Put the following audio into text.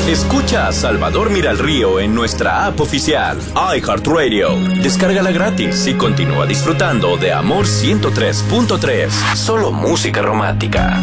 Escucha a Salvador Miralrío en nuestra app oficial, iHeartRadio. Descárgala gratis y continúa disfrutando de Amor 103.3. Solo música romántica.